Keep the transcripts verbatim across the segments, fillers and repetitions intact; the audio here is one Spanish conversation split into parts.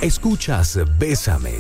Escuchas Bésame.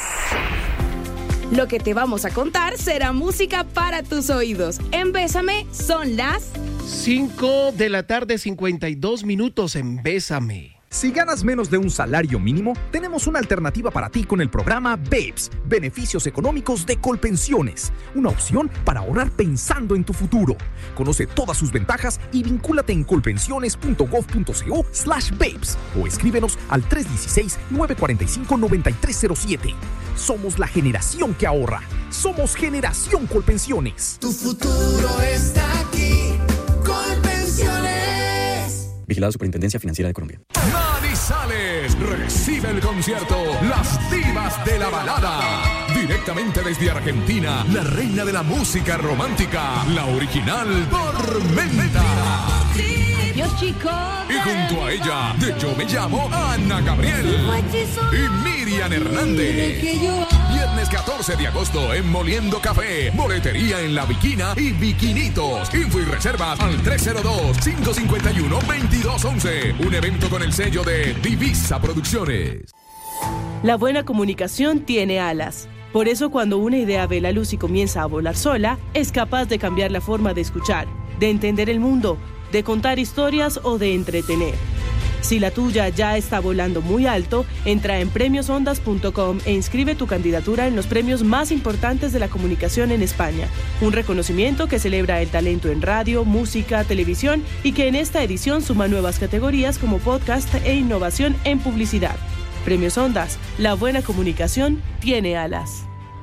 Lo que te vamos a contar será música para tus oídos. En Bésame son las cinco de la tarde, cincuenta y dos minutos en Bésame. Si ganas menos de un salario mínimo, tenemos una alternativa para ti con el programa BEPS, Beneficios Económicos de Colpensiones. Una opción para ahorrar pensando en tu futuro. Conoce todas sus ventajas y vincúlate en colpensiones.gov.co slash BEPS o escríbenos al tres uno seis, nueve cuatro cinco, nueve tres cero siete. Somos la generación que ahorra. Somos Generación Colpensiones. Tu futuro está aquí. Colpensiones. Vigilado Superintendencia Financiera de Colombia. Manizales recibe el concierto Las Divas de la Balada. Directamente desde Argentina, la reina de la música romántica, la original Tormenta. Dios, chicos. Y junto a ella, de Yo Me Llamo, Ana Gabriel y Miriam Hernández. Viernes catorce de agosto en Moliendo Café. Boletería en La Viquina y Viquinitos. Info y reservas al tres cero dos, cinco cinco uno, dos dos uno uno. Un evento con el sello de Divisa Producciones. La buena comunicación tiene alas. Por eso cuando una idea ve la luz y comienza a volar sola, es capaz de cambiar la forma de escuchar, de entender el mundo, de contar historias o de entretener. Si la tuya ya está volando muy alto, entra en premios ondas punto com e inscribe tu candidatura en los premios más importantes de la comunicación en España. Un reconocimiento que celebra el talento en radio, música, televisión y que en esta edición suma nuevas categorías como podcast e innovación en publicidad. Premios Ondas, la buena comunicación tiene alas.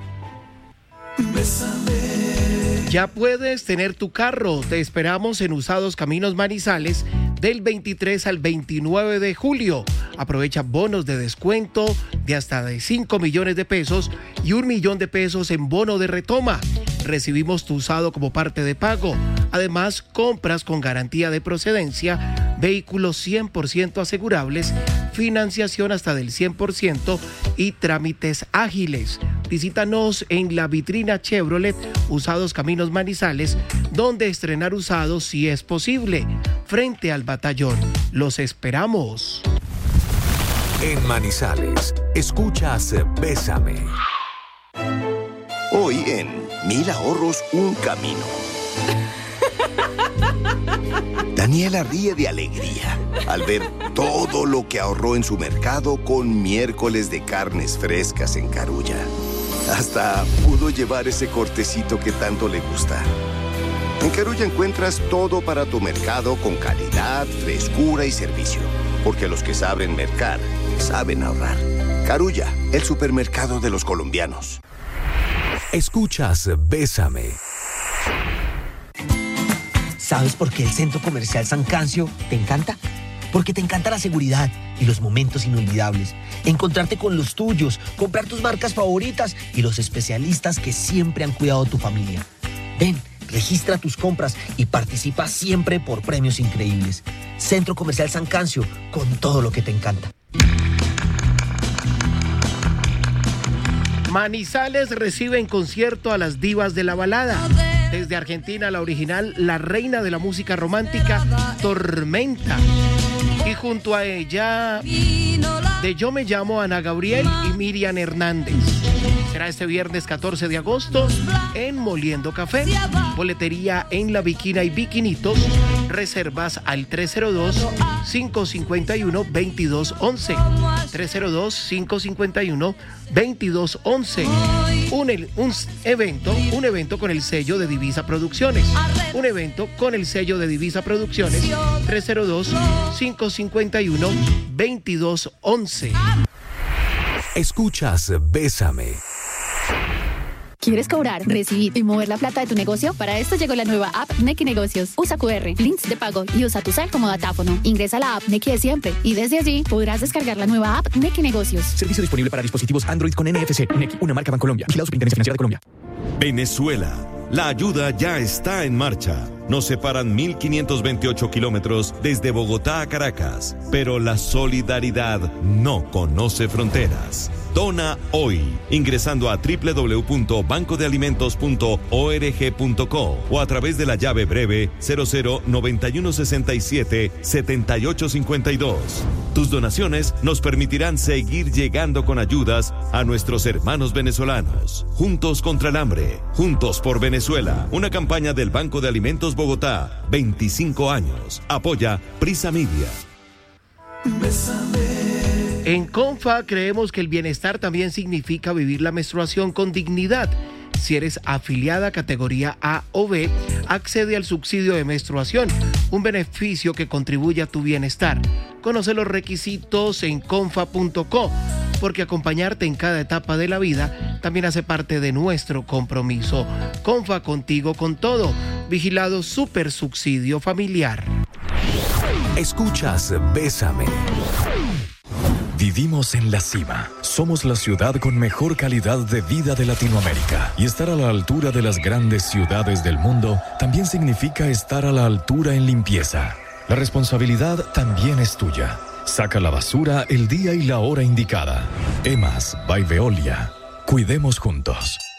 Ya puedes tener tu carro. Te esperamos en Usados Caminos Manizales del veintitrés al veintinueve de julio. Aprovecha bonos de descuento de hasta de cinco millones de pesos y un millón de pesos en bono de retoma. Recibimos tu usado como parte de pago. Además, compras con garantía de procedencia, vehículos cien por ciento asegurables, financiación hasta del cien por ciento y trámites ágiles. Visítanos en la vitrina Chevrolet Usados Caminos Manizales, donde estrenar usados si es posible, frente al batallón. Los esperamos. En Manizales, escuchas Bésame. Hoy en Mil Ahorros, un camino. Daniela ríe de alegría al ver todo lo que ahorró en su mercado con miércoles de carnes frescas en Carulla. Hasta pudo llevar ese cortecito que tanto le gusta. En Carulla encuentras todo para tu mercado con calidad, frescura y servicio. Porque los que saben mercar, saben ahorrar. Carulla, el supermercado de los colombianos. Escuchas Bésame. ¿Sabes por qué el Centro Comercial San Cancio te encanta? Porque te encanta la seguridad y los momentos inolvidables. Encontrarte con los tuyos, comprar tus marcas favoritas y los especialistas que siempre han cuidado tu familia. Ven, registra tus compras y participa siempre por premios increíbles. Centro Comercial San Cancio, con todo lo que te encanta. Manizales recibe en concierto a las divas de la balada. Desde Argentina, la original, la reina de la música romántica, Tormenta. Y junto a ella, de Yo Me Llamo, Ana Gabriel y Miriam Hernández. Será este viernes catorce de agosto en Moliendo Café. Boletería en La Viquina y Viquinitos. Reservas al tres cero dos, cinco cinco uno, dos dos uno uno. tres cero dos, cinco cinco uno, dos dos uno uno. Un, un evento, un evento con el sello de Divisa Producciones. Un evento con el sello de Divisa Producciones. tres cero dos, cinco cinco uno, dos dos uno uno. Escuchas Bésame. ¿Quieres cobrar, recibir y mover la plata de tu negocio? Para esto llegó la nueva app Nequi Negocios. Usa cu erre, links de pago y usa tu cel como datáfono. Ingresa a la app Nequi de siempre y desde allí podrás descargar la nueva app Nequi Negocios. Servicio disponible para dispositivos Android con N F C. Nequi, una marca Bancolombia. Vigilado Superintendencia Financiera de Colombia. Venezuela. La ayuda ya está en marcha. Nos separan mil quinientos veintiocho kilómetros desde Bogotá a Caracas, pero la solidaridad no conoce fronteras. Dona hoy, ingresando a doble u doble u doble u punto banco de alimentos punto org punto co o a través de la llave breve cero cero noventa y uno sesenta y siete setenta y ocho cincuenta y dos. Tus donaciones nos permitirán seguir llegando con ayudas a nuestros hermanos venezolanos. Juntos contra el hambre, juntos por Venezuela. Una campaña del Banco de Alimentos Bogotá. veinticinco años. Apoya Prisa Media. En Confa creemos que el bienestar también significa vivir la menstruación con dignidad. Si eres afiliada a categoría A o B, accede al subsidio de menstruación, un beneficio que contribuye a tu bienestar. Conoce los requisitos en confa punto co, porque acompañarte en cada etapa de la vida también hace parte de nuestro compromiso. Confa, contigo con todo. Vigilado Super Subsidio Familiar. Escuchas Bésame. Vivimos en la cima. Somos la ciudad con mejor calidad de vida de Latinoamérica. Y estar a la altura de las grandes ciudades del mundo también significa estar a la altura en limpieza. La responsabilidad también es tuya. Saca la basura el día y la hora indicada. EMAS by Veolia. Cuidemos juntos.